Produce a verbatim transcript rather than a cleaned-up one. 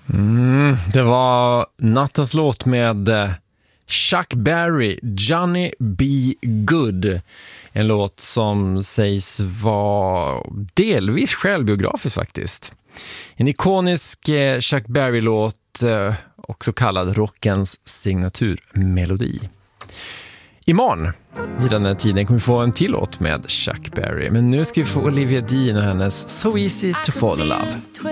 Mm, det var nattens låt med Chuck Berry, Johnny B. Good. En låt som sägs vara delvis självbiografisk faktiskt. En ikonisk Chuck Berry-låt, också kallad rockens signaturmelodi. Imorgon, vid den här tiden, kommer vi få en till låt med Chuck Berry. Men nu ska vi få Olivia Dean och hennes So Easy to Fall in Love.